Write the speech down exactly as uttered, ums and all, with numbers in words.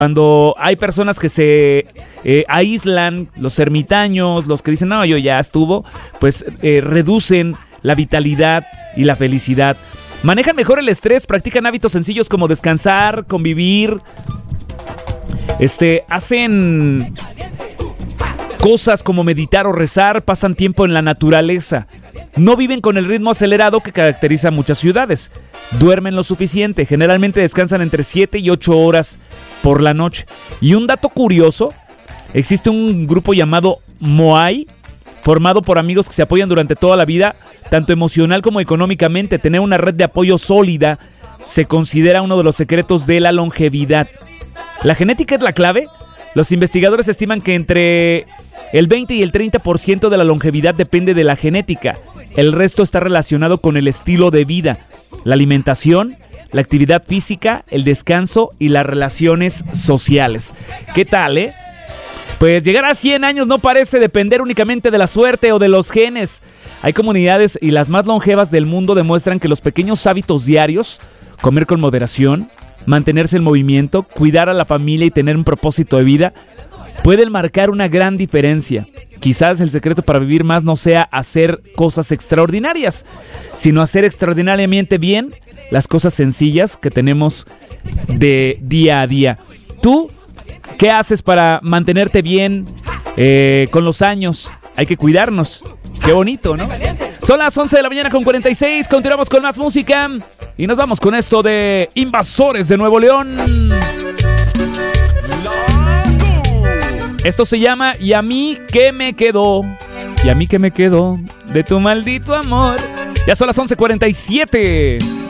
Cuando hay personas que se eh, aíslan, los ermitaños, los que dicen, no, yo ya estuvo, pues eh, reducen la vitalidad y la felicidad. Manejan mejor el estrés, practican hábitos sencillos como descansar, convivir, este, hacen cosas como meditar o rezar, pasan tiempo en la naturaleza. No viven con el ritmo acelerado que caracteriza a muchas ciudades. Duermen lo suficiente, generalmente descansan entre siete y ocho horas por la noche. Y un dato curioso, existe un grupo llamado Moai, formado por amigos que se apoyan durante toda la vida, tanto emocional como económicamente. Tener una red de apoyo sólida se considera uno de los secretos de la longevidad. ¿La genética es la clave? Los investigadores estiman que entre el veinte y el treinta por ciento de la longevidad depende de la genética. El resto está relacionado con el estilo de vida, la alimentación, la actividad física, el descanso y las relaciones sociales. ¿Qué tal, eh? Pues llegar a cien años no parece depender únicamente de la suerte o de los genes. Hay comunidades y las más longevas del mundo demuestran que los pequeños hábitos diarios, comer con moderación, mantenerse en movimiento, cuidar a la familia y tener un propósito de vida, pueden marcar una gran diferencia. Quizás el secreto para vivir más no sea hacer cosas extraordinarias, sino hacer extraordinariamente bien las cosas sencillas que tenemos de día a día. ¿Tú qué haces para mantenerte bien eh, con los años? Hay que cuidarnos. Qué bonito, ¿no? Son las once de la mañana con cuarenta y seis. Continuamos con más música y nos vamos con esto de Invasores de Nuevo León. Esto se llama Y a mí que me quedó, y a mí que me quedó de tu maldito amor. Ya son las once cuarenta y siete.